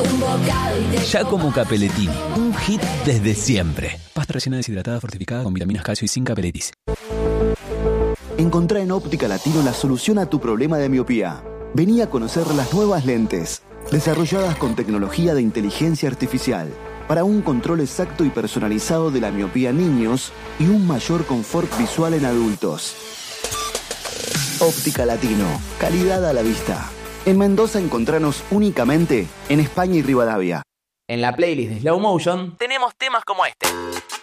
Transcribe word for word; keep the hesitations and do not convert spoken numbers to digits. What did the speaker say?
Un bocado y te Giacomo Cappellettini, un hit desde siempre. Pasta rellena deshidratada fortificada con vitaminas, calcio y zinc Cappelletis. Encontrá en Óptica Latino la solución a tu problema de miopía. Vení a conocer las nuevas lentes, desarrolladas con tecnología de inteligencia artificial, para un control exacto y personalizado de la miopía en niños y un mayor confort visual en adultos. Óptica Latino, calidad a la vista. En Mendoza encontranos únicamente en España y Rivadavia. En la playlist de Slow Motion tenemos temas como este.